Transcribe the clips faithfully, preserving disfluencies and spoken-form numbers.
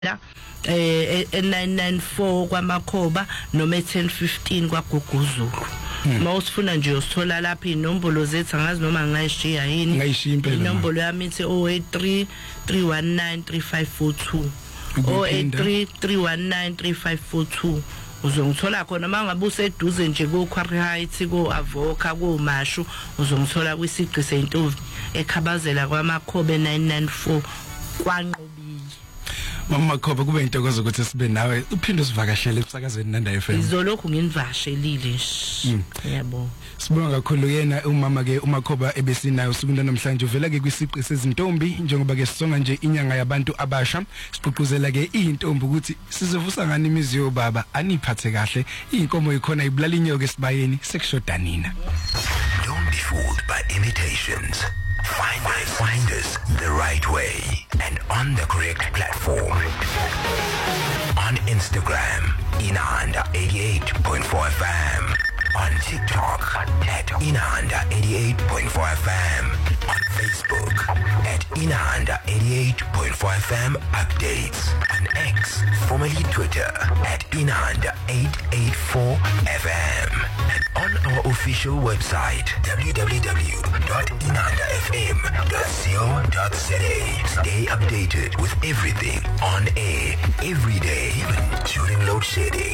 eh nine nine four kwaMakhoba noma ten fifteen kwaGuguzulu. Mawusifuna nje usithola lapha inombolo zethu angazi noma ngayishiya yini. Ngayishiya impela. Inombolo yami ithi zero eight three three one nine three five four two. zero eight three three one nine three five four two. Uzongithola khona mangabe useduze nje ko Quarry Heights ko Avoka ko Mashu uzongithola kwisiqi seNtovi eKhabazela kwaMakhoba nine nine four kwaNqobiyi. Mama Makhoba kube intokozo ukuthi sibe nawe uphinde usivakashele emsakazweni Nanda F M. Izolokhu nginivakashelile nje. Yebo. Sibonga kakhulu yena umama ke uMakhoba ebesinayo usuku namhlanje uvela ke kwisiqi sezintombi njengoba ke sisonga nje inyanga yabantu abasha siqhuquzela ke intombi ukuthi sizovusa ngani imizi yobaba aniphathe kahle inkomo ikhona ibulala inyoka esibayeni sekushoda nina. Don't be fooled by imitations. Find us, find us the right way and on the correct platform. On Instagram, Inanda eighty-eight point four F M. On TikTok, at Inanda eighty-eight point four F M. On Facebook, at Inanda eighty-eight point four F M Updates. On X, formerly Twitter, at Inanda eight eight four F M. And on our official website, w w w dot inanda f m dot co dot z a. Stay updated with everything on air, every day, even during load shedding.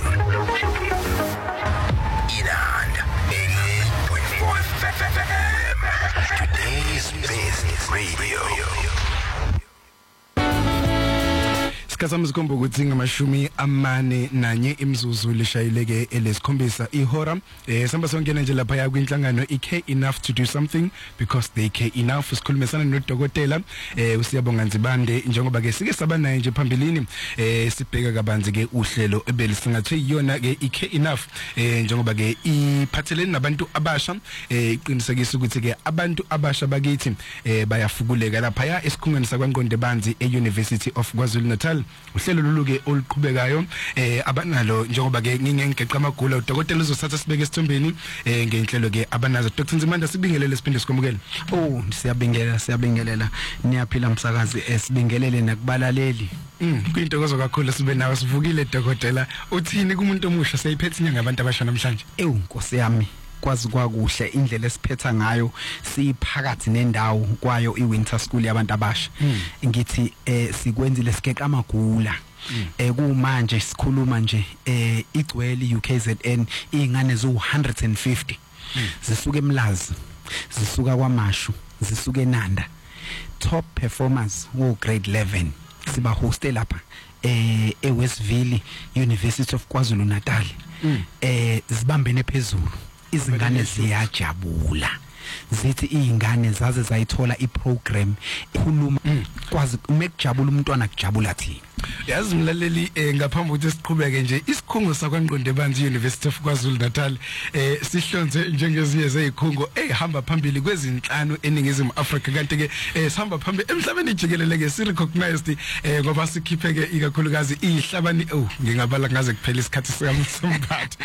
Inanda eighty-eight point four F M. Today's Business Radio. Sikhathama sikhomba ukuthi ngamashumi amane nanye imzuzu lishayileke elesikhombisa ihora eh samba songena nje lapha ya kwinhlangano I care enough to do something because they care enough. Sikhulumisana nodokotela eh usiyabonga Nzibande njengoba ke sike sabanaye nje phambilini eh sibheka kabanzi ke uhlelo ebelisingathwe iyona ke I care enough eh njengoba ke iphathelene nabantu abasha eh iqinisekisa ukuthi ke abantu abasha bakithi eh bayafukuleka lapha ya esikhungweni sakwaNqonde Banzi eUniversity of KwaZulu Natal. Uhlelo loluke oluqhubekayo eh abanalo njengoba ke ngingegeqa amagula udokotela uzothatha sibeke esithombeni eh ngenhlelo ke abanazo. Doctor Nzimanda sibingelele siphinde sikomukele. Oh siyabingelela siyabingelela niyaphila umsakazi esibingelele nakubalaleli. Mm kuyintokozo kakhulu sibe nawe sivukile dokotela. Uthini kumuntu omusha seyiphethe inyanga abantu abasha namhlanje? Ewu Nkosi yami kwazi kwakuhle indlela esiphetha ngayo siphakathi nendawo kwayo iWinter School yabantu abasha. Ngithi eh sikwenzile sikeka amagula. Eh kumanje sikhuluma nje eh igcwele U K Z N ingane zo one hundred fifty zisuka eMlazi zisuka kwaMashu zisuka eNanda top performers wo grade eleven siba hostel lapha eh eWestville University of KwaZulu Natal. Eh zibambene phezulu izingane ziyajabula zithi izingane zaze zayithola iprogram ekhuluma kwazi mekujabula umntwana kujabula thina. Yazi mlaleli eh ngaphambi ukuthi siqhubeke nje isikhungo sakwaNqonde Banzi University of KwaZulu Natal eh sihlonze njengezinye zezikhungo ehamba phambili kwezinhlanu eningizimu Afrika kanti ke eh sihamba phambili emhlabeni jikelele ke si recognized eh ngoba sikhipheke ikakhulukazi ihlabani oh ngingabala ngaze kuphela isikhathi sami somkhathi.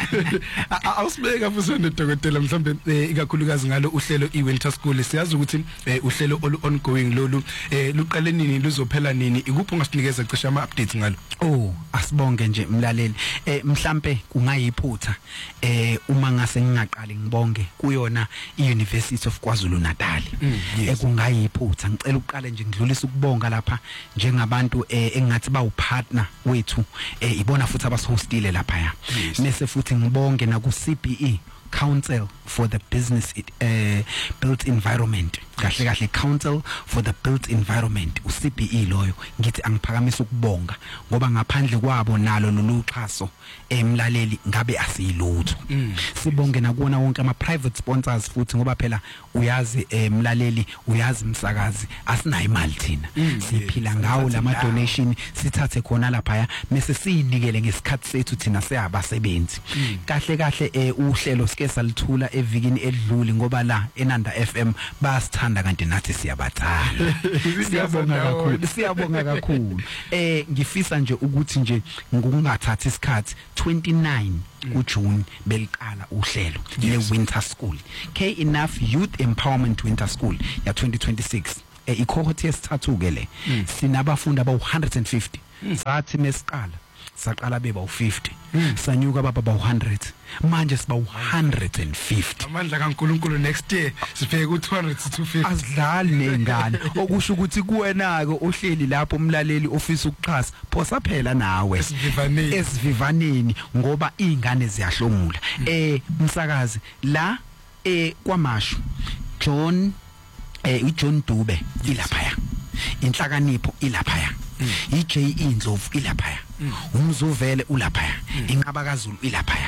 Awusibeka futhi nedokotela mhlawumbe ikakhulukazi ngalo uhlelo iWinter School siyazi ukuthi uhlelo olu ongoing lolu luqale nini luzophela nini ikuphi ungasinikeza cishe ama updates ngalo? Oh asibonge nje mlaleli eh mhlambe kungayiphutha eh uma ngase ngingaqali ngibonge kuyona iUniversity of KwaZulu Natal ekungayiphutha ngicela uqale nje ngidlulisa ukubonga lapha njengabantu eh engathi bawu partner wethu eh ibona futhi abasihostile lapha ya mase futhi ngibonge na ku C B E Council for the Business uh, Built Environment kahle kahle Council for the Built Environment u C B E loyo ngithi angiphakamisa ukubonga ngoba ngaphandle kwabo nalo loluxhaso emlaleli ngabe asiyilutho. Sibonge nakuona wonke ama private sponsors futhi ngoba phela uyazi emlaleli uyazi umsakazi asinayo imali thina siphila ngawo lama donation sithathe khona lapha mase siyinikele ngesikhathi sethu thina seyabasebenzi kahle kahle uhlelo sike salithula evikini edluli ngoba la eNanda F M basithanda kanti nathi siyabathanda. Siyabonga kakhulu siyabonga kakhulu eh ngifisa nje ukuthi nje ngokungathathi isikhathi twenty-nine kuJune beliqala uhlelo leWinter School Care Enough Youth Empowerment Winter School ya twenty twenty-six. E cohort yesithathu ke le sinabafundi aba one hundred fifty sathi mesiqala saqala beba u-fifty sanyuka baba ba one hundred manje siba one hundred fifty amandla kaNkulunkulu next year sifike ku two hundred to two fifty asidlali nengane okusho ukuthi kuwena ke ohleli lapho umlaleli ofisa ukuxhasa phosa phela nawe esivivaneni esivivaneni ngoba izingane ziyahlomula eh umsakazi la eh kwamashu John eh uJohn Dube ilaphaya inhlakanipho ilaphaya iJ Indlovu ilaphaya umzuvele ulaphaya inqaba kaZulu ilaphaya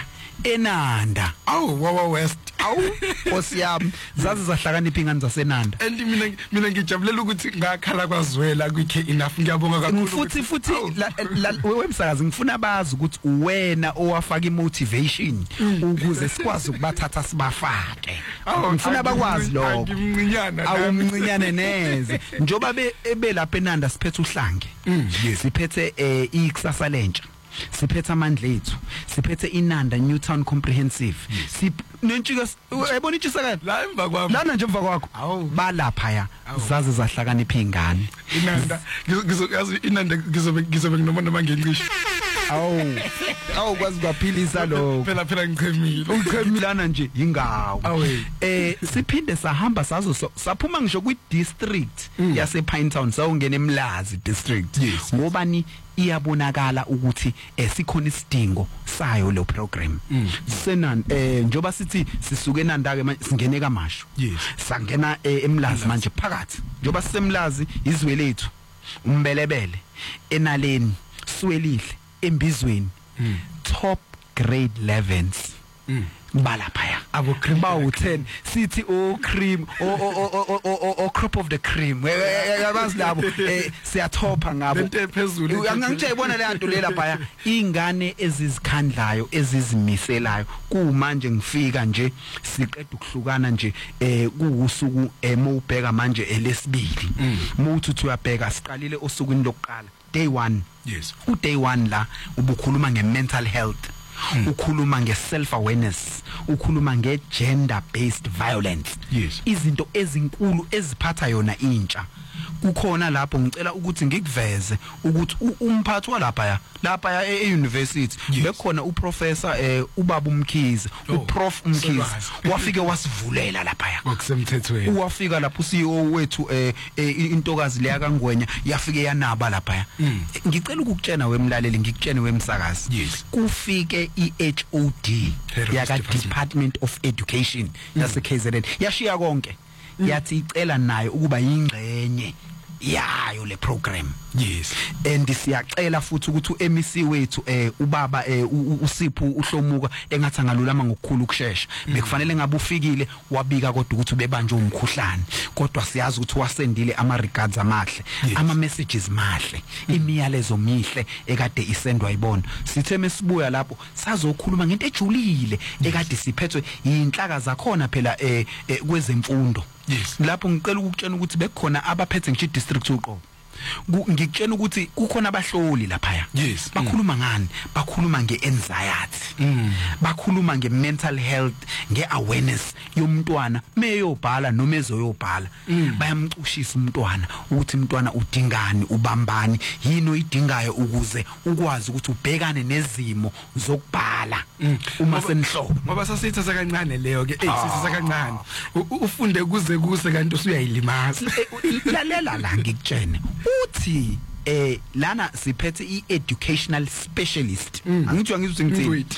eNanda awu wawa west awu osiyami zazi zahlakanipha ingane zaseNanda and mina mina ngijabulela ukuthi ngakhala kwaZwela kwikhe enough ngiyabonga kakhulu futhi futhi websakazi ngifuna bazi ukuthi uwena owafaka imotivation ukuze sikwazi ukubathatha sibafake ngifuna bakwazi lokho ngimncinyana awumncinyane neze njoba belapha eNanda siphethe uhlange siphethe ikusasa lentsha siphethe amandla ethu siphethe iNanda Newtown Comprehensive nentsika ayibona intshisakala la emva kwami lana nje emva kwakho balapha ya zaze zahlakanipha izingane iNanda ngizoyazi iNanda ngizobe ngizobe nginoma noma ngencishe awu awu kwazi kwaphilisa lo phela phela ngichemile uchemilana nje ingawo eh siphinde sahamba sazo saphuma ngisho kwi district yase Pinetown sawungena eMlazi district ngobani iyabonakala ukuthi esikhona isidingo sayo lo program senani eh njoba sithi sisuke eNanda ke singene kaMashu sangena eMlazi manje phakathi njoba sisemlazi izwe lethu umbelebele enaleni swelihle embizweni top grade elevens balaphaya abo cream bawu ten sithi o cream o o o o crop of the cream yabazi labo siyathopa ngabo into ephezulu angangithe ibona le nto lela phaya ingane ezizikhandlayo ezizimiselayo kumanje ngifika nje siqeda ukuhlukana nje eh kuusuku emobheka manje elesibili muthi uthi uyabheka siqalile osukwini lokuqala day one yes u day one la ubukhuluma nge-mental health ukhuluma nge-self awareness ukhuluma nge-gender based violence yes izinto ezinkulu eziphatha yona intsha kukhona lapho ngicela ukuthi ngikuveze ukuthi umphathi walapha ya lapha ya e-university bekhona uprofessor eh ubaba uMkhize uprof Mkhize wafike wasivulela lapha ya ngokusemthethweni wafika lapho C E O wethu eh intokazi leya kaNgwenya yafike yanaba lapha ya ngicela ukukutshena wemlaleli ngikutshene wemsakazi kufike i-H O D yaka Department of Education yase K Z N yashiya konke yathi icela nayo ukuba yingxenye yayo le program yes and siyacela futhi ukuthi uM C wethu eh ubaba eh uSipho uhlomuka engathi angalulama ngokukhulu ukusheshsha bekufanele ngabe ufikile wabika kodwa ukuthi ubebanjwe umkhuhlane kodwa siyazi ukuthi wasendile ama regards amahle ama messages mahle imiyalezo mihle ekade isendwa ibona sithe mesibuya lapho sazokhuluma ngento ejulile ekade siphethwe inhlaka zakhona phela eh kwezemfundo yes lapho ngicela ukutshena ukuthi bekukhona abaphethe ngisho district uqobo ngikutshena ukuthi kukhona abahloli lapha yes bakhuluma ngani bakhuluma ngeanxiety mm. bakhuluma ngemental health ngeawareness yomntwana meyobhala noma ezoyobhala mm. bayamcushisa umntwana ukuthi umntwana udingani ubambani yini oyidingayo ukuze ukwazi ukuthi ubhekane nezimo zokubhala mm. uma senihlobo ngoba sasithatha kancane leyo ke eh sisithatha kancane ufunde kuze kuse kanti usuyayilimaza lalela la ngikutshene uthi eh lana siphethe i-educational specialist angithi angithi ngithini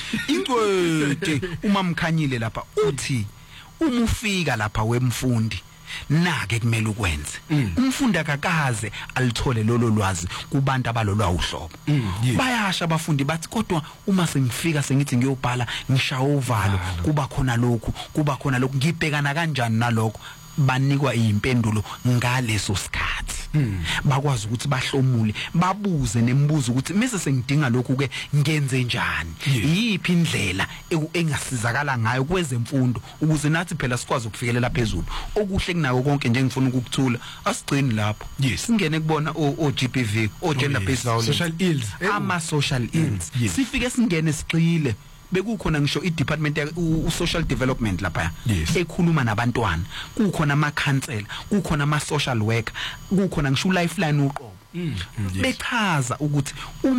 ingcwete uma mkhanyile lapha uthi uma ufika lapha wemfundi nake kumele ukwenze umfundi akakaze alithole lolo lwazi kubantu abalolwa uhlobo bayasha abafundi bathi kodwa uma sengifika sengithi ngiyobhala ngishaya uvalo kuba khona lokhu kuba khona lokhu ngibhekana kanjani nalokho banikwa impendulo ngaleso sikhathi bakwazi ukuthi bahlomule babuze nemibuzo ukuthi mase sengidinga lokhu ke ngenze njani yipi indlela engasizakala ngayo kwezemfundo ukuze nathi phela sikwazi ukufikelela phezulu okuhle kunako konke nje ngifuna ukukuthula asigcini lapho singene kubona o G B V o gender based violence social ills ama social ills sifike singene sigxile bekukhona ngisho i-department ya u-social development lapha ekhuluma nabantwana kukhona ama counselor kukhona ama social worker kukhona ngisho lifeline uqobo Mm, mm, yes. bechaza ukuthi